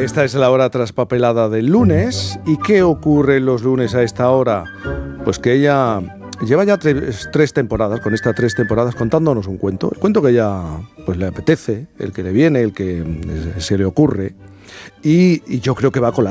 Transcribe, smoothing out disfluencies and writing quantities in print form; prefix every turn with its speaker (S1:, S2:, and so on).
S1: Esta es la hora traspapelada del lunes. ¿Y qué ocurre los lunes a esta hora? Pues que ella lleva ya tres temporadas, con estas 3 temporadas, contándonos un cuento. El cuento que ella pues, le apetece, el que le viene, el que se le ocurre. Y yo creo que va a colar.